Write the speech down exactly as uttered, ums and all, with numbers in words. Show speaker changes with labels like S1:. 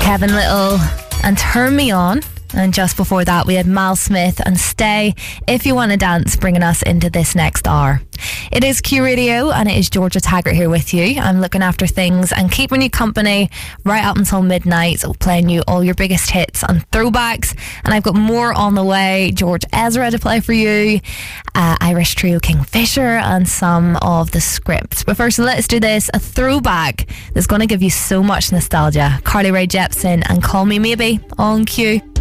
S1: Kevin Little and Turn Me On. And just before that, we had Mal Smith and Stay, If You Want to Dance, bringing us into this next hour. It is Q Radio, and it is Georgia Taggart here with you. I'm looking after things and keeping you company right up until midnight, playing you all your biggest hits and throwbacks. And I've got more on the way. George Ezra to play for you, uh, Irish trio Kingfisher, and some of the scripts. But first, let's do this, a throwback that's going to give you so much nostalgia. Carly Rae Jepsen and Call Me Maybe on Q.